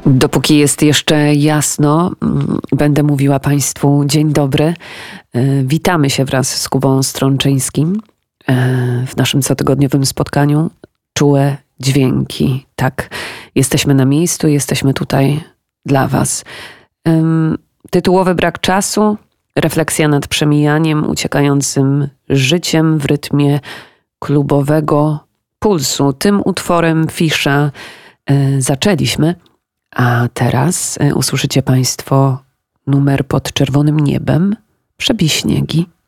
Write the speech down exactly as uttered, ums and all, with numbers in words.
Dopóki jest jeszcze jasno, będę mówiła Państwu dzień dobry. Witamy się wraz z Kubą Strączyńskim w naszym cotygodniowym spotkaniu Czułe Dźwięki. Tak, jesteśmy na miejscu, jesteśmy tutaj dla Was. Tytułowy brak czasu, refleksja nad przemijaniem, uciekającym życiem w rytmie klubowego pulsu. Tym utworem Fisza zaczęliśmy. A teraz usłyszycie Państwo numer Pod czerwonym niebem, Przebij śniegi.